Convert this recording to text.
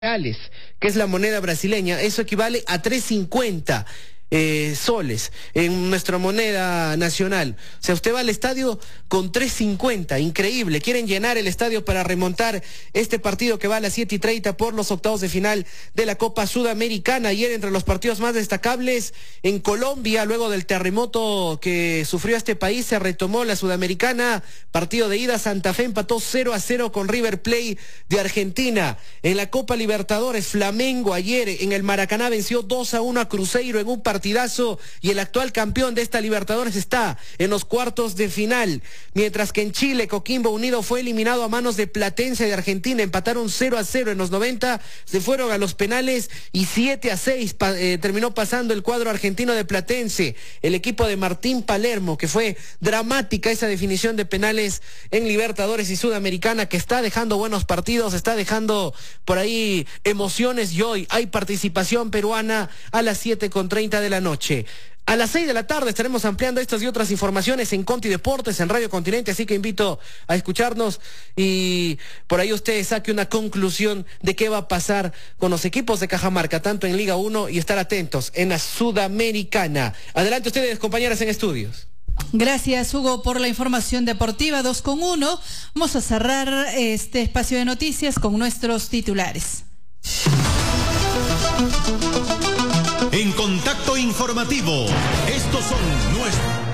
reales, que es la moneda brasileña. Eso equivale a 3.50 soles en nuestra moneda nacional. O sea, usted va al estadio con 3.50, increíble. Quieren llenar el estadio para remontar este partido que va a las 7:30 por los octavos de final de la Copa Sudamericana. Ayer, entre los partidos más destacables en Colombia, luego del terremoto que sufrió este país, se retomó la Sudamericana. Partido de ida, Santa Fe empató 0-0 con River Plate de Argentina. En la Copa Libertadores, Flamengo ayer en el Maracaná venció 2-1 a Cruzeiro en un partidazo, y el actual campeón de esta Libertadores está en los cuartos de final. Mientras que en Chile, Coquimbo Unido fue eliminado a manos de Platense de Argentina. Empataron 0-0 en los 90, se fueron a los penales y 7-6 terminó pasando el cuadro argentino de Platense. El equipo de Martín Palermo, que fue dramática esa definición de penales en Libertadores y Sudamericana, que está dejando buenos partidos, está dejando por ahí emociones, y hoy hay participación peruana a las 7:30 de la noche. A las 6 de la tarde estaremos ampliando estas y otras informaciones en Conti Deportes, en Radio Continente, así que invito a escucharnos y por ahí usted saque una conclusión de qué va a pasar con los equipos de Cajamarca, tanto en Liga 1 y estar atentos en la Sudamericana. Adelante ustedes, compañeras en estudios. Gracias, Hugo, por la información deportiva. 2:1. Vamos a cerrar este espacio de noticias con nuestros titulares. En Contacto Informativo, estos son nuestros...